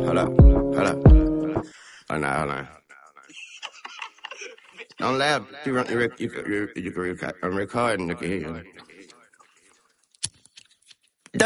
Hold up. Hold up. Hold on. Hold on. Don't laugh. You can record. I'm recording. You can hear you.